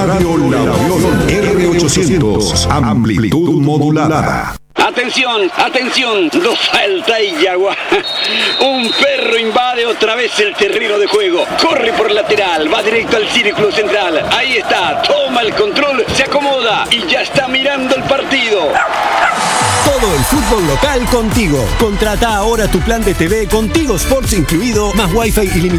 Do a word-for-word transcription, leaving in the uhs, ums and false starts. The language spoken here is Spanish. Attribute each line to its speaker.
Speaker 1: Radio La Unión R ochocientos, amplitud modulada.
Speaker 2: Atención, atención, dos salta y Yagua. Un perro invade otra vez el terreno de juego. Corre por lateral, va directo al círculo central. Ahí está, toma el control, se acomoda y ya está mirando el partido.
Speaker 3: Todo el fútbol local contigo. Contrata ahora tu plan de T V con Tigo Sports incluido, más Wi-Fi ilimitado